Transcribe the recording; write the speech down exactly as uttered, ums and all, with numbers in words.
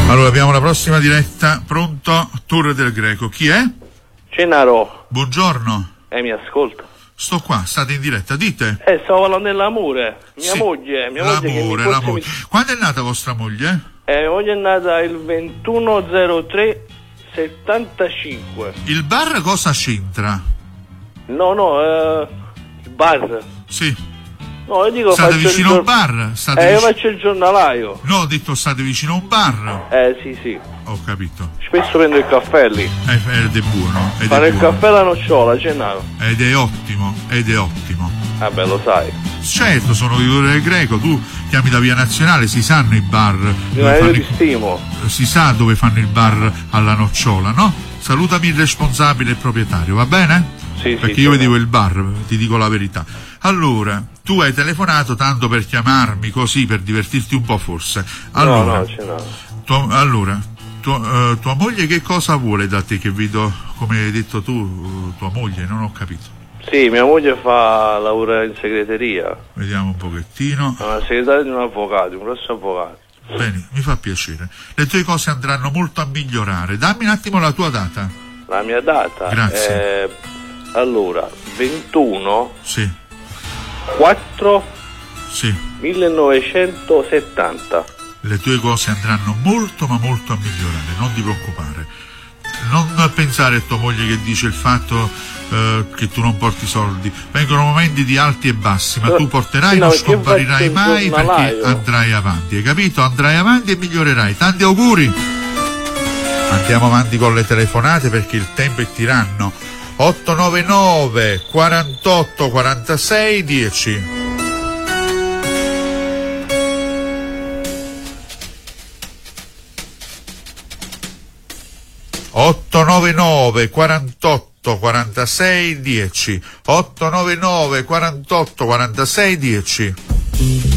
Allora abbiamo la prossima diretta. Pronto? Torre del Greco. Chi è? Cenaro. Buongiorno. Eh, mi ascolta. Sto qua, state in diretta, dite? Eh, stavo parlando dell'amore. Mia Sì. moglie, mia L'amore, moglie che mi l'amore. mi... Quando è nata vostra moglie? Eh, mia moglie è nata il ventuno zero tre settantacinque. Il bar cosa c'entra? No, no, eh, il bar. Sì. No, io dico State faccio vicino il a un bar? State Eh, io vic- faccio il giornalaio. No, ho detto state vicino a un bar. Eh, sì, sì. Ho capito. Spesso prendo il caffè lì. Eh, ed è buono. Ed Fare è il buono. caffè alla nocciola, Cenaro. Ed è ottimo, ed è ottimo. Vabbè, lo sai. Certo, sono di Torre del Greco, tu chiami da Via Nazionale, si sanno i bar. Ma dove io fanno ti i- stimo. Si sa dove fanno il bar alla nocciola, no? Salutami il responsabile e il proprietario, va bene? Sì, Perché sì, io sì. vedevo il bar, ti dico la verità. Allora, tu hai telefonato tanto per chiamarmi così, per divertirti un po' forse. Allora, no, no, Cenaro. tua, allora tua, eh, tua moglie che cosa vuole da te? Che vedo, come hai detto tu, tua moglie, non ho capito. Sì, mia moglie fa lavora in segreteria. Vediamo un pochettino. È una segretaria di un avvocato, un grosso avvocato. Bene, mi fa piacere. Le tue cose andranno molto a migliorare. Dammi un attimo la tua data. La mia data Grazie. è allora ventuno Sì, quattro sì. millenovecentosettanta. Le tue cose andranno molto ma molto a migliorare, non ti preoccupare. Non pensare a tua moglie che dice il fatto eh, che tu non porti soldi. Vengono momenti di alti e bassi, ma tu porterai, no, non perché faccio scomparirai il mai perché giornalaio. andrai avanti, hai capito? Andrai avanti e migliorerai. Tanti auguri! Andiamo avanti con le telefonate perché il tempo è tiranno. otto nove nove quarantotto quarantasei dieci. otto nove nove quarantotto quarantasei dieci. otto nove nove quarantotto quarantasei dieci.